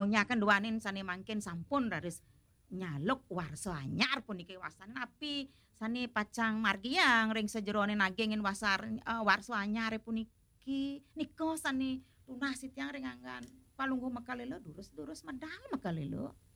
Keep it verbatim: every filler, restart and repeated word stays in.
ngaonyaken duanin sane mangkin sampun rados nyaluk warsa anyar puniki wastan napi sane pacang margiyang ring sajerone nagingin wasar eee, warsa anyare puniki nika sane tunas tiyang ring anggan palungguh mekalila durus-durus medal mekalila.